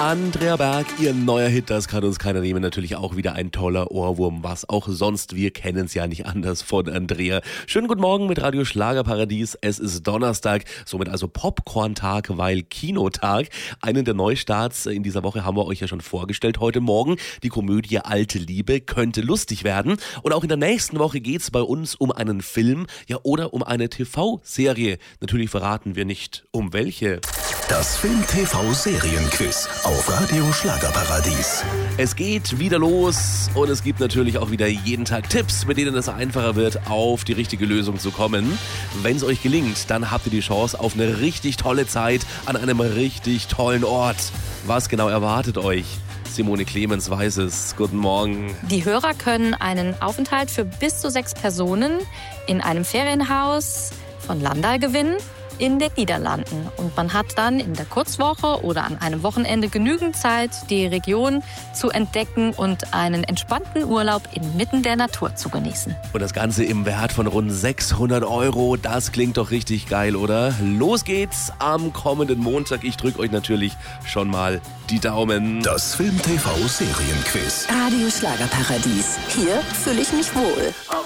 Andrea Berg, ihr neuer Hit, das kann uns keiner nehmen. Natürlich auch wieder ein toller Ohrwurm, was auch sonst. Wir kennen es ja nicht anders von Andrea. Schönen guten Morgen mit Radio Schlagerparadies. Es ist Donnerstag, somit also Popcorn-Tag, weil Kinotag. Einen der Neustarts in dieser Woche haben wir euch ja schon vorgestellt heute Morgen. Die Komödie Alte Liebe könnte lustig werden. Und auch in der nächsten Woche geht's bei uns um einen Film, ja, oder um eine TV-Serie. Natürlich verraten wir nicht, um welche. Das Film-TV-Serienquiz auf Radio Schlagerparadies. Es geht wieder los und es gibt natürlich auch wieder jeden Tag Tipps, mit denen es einfacher wird, auf die richtige Lösung zu kommen. Wenn es euch gelingt, dann habt ihr die Chance auf eine richtig tolle Zeit an einem richtig tollen Ort. Was genau erwartet euch? Simone Clemens weiß es. Guten Morgen. Die Hörer können einen Aufenthalt für bis zu 6 Personen in einem Ferienhaus von Landal gewinnen in den Niederlanden. Und man hat dann in der Kurzwoche oder an einem Wochenende genügend Zeit, die Region zu entdecken und einen entspannten Urlaub inmitten der Natur zu genießen. Und das Ganze im Wert von rund 600 €. Das klingt doch richtig geil, oder? Los geht's am kommenden Montag. Ich drücke euch natürlich schon mal die Daumen. Das Film-TV-Serienquiz. Radio Schlagerparadies. Hier fühle ich mich wohl.